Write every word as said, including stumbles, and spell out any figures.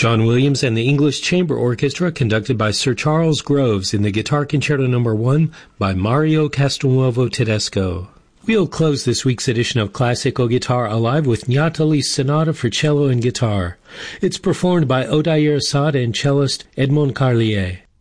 John Williams and the English Chamber Orchestra, conducted by Sir Charles Groves, in the Guitar Concerto Number one by Mario Castelnuovo Tedesco. We'll close this week's edition of Classical Guitar Alive with Gnatali's Sonata for Cello and Guitar. It's performed by Odair Assad and cellist Edmond Carlier.